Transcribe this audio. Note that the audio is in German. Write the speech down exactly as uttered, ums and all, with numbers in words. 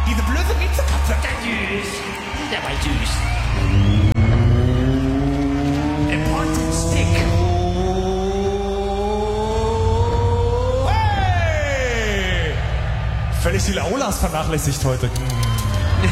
Diese blöde Miezekatze, der süß. Der war süß. Der Pointed Stick. Hey! Völlig die Laulas vernachlässigt heute.